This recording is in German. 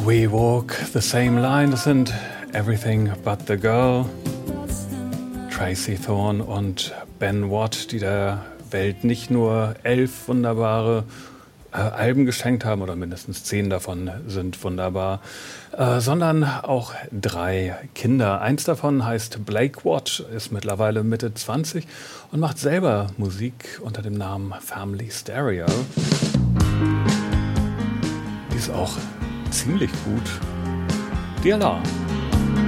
We Walk the Same Line, das sind Everything But the Girl, Tracy Thorn und Ben Watt, die der Welt nicht nur 11 wunderbare Alben geschenkt haben, oder mindestens 10 davon sind wunderbar, sondern auch 3 Kinder. Eins davon heißt Blake Watt, ist mittlerweile Mitte 20 und macht selber Musik unter dem Namen Family Stereo. Die ist auch ziemlich gut. DLR.